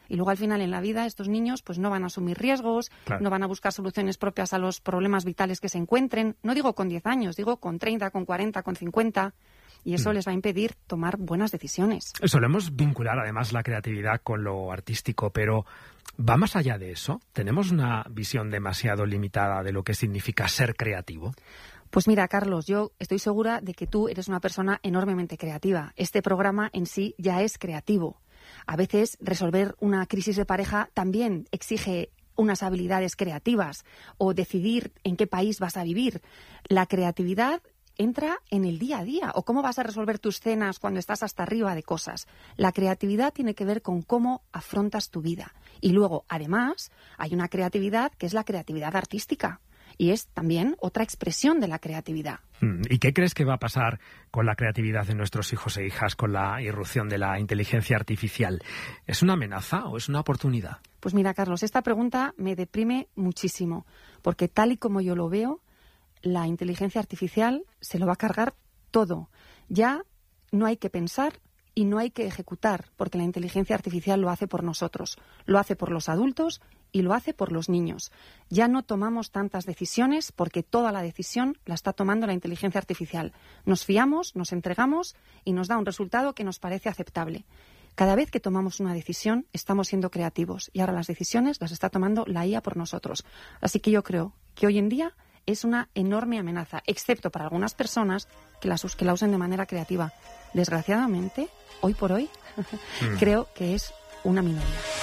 Y luego al final en la vida estos niños pues no van a asumir riesgos, Claro. no van a buscar soluciones propias a los problemas vitales que se encuentren. No digo con 10 años, digo con 30, con 40, con 50. Y eso les va a impedir tomar buenas decisiones. Solemos vincular además la creatividad con lo artístico, pero ¿va más allá de eso? ¿Tenemos una visión demasiado limitada de lo que significa ser creativo? Pues mira, Carlos, yo estoy segura de que tú eres una persona enormemente creativa. Este programa en sí ya es creativo. A veces resolver una crisis de pareja también exige unas habilidades creativas o decidir en qué país vas a vivir. La creatividad entra en el día a día. ¿O cómo vas a resolver tus cenas cuando estás hasta arriba de cosas? La creatividad tiene que ver con cómo afrontas tu vida. Y luego, además, hay una creatividad que es la creatividad artística. Y es también otra expresión de la creatividad. ¿Y qué crees que va a pasar con la creatividad de nuestros hijos e hijas con la irrupción de la inteligencia artificial? ¿Es una amenaza o es una oportunidad? Pues mira, Carlos, esta pregunta me deprime muchísimo. Porque tal y como yo lo veo, la inteligencia artificial se lo va a cargar todo. Ya no hay que pensar y no hay que ejecutar, porque la inteligencia artificial lo hace por nosotros, lo hace por los adultos y lo hace por los niños. Ya no tomamos tantas decisiones porque toda la decisión la está tomando la inteligencia artificial. Nos fiamos, nos entregamos y nos da un resultado que nos parece aceptable. Cada vez que tomamos una decisión estamos siendo creativos y ahora las decisiones las está tomando la IA por nosotros. Así que yo creo que hoy en día es una enorme amenaza, excepto para algunas personas que la usen de manera creativa. Desgraciadamente, hoy por hoy, creo que es una minoría.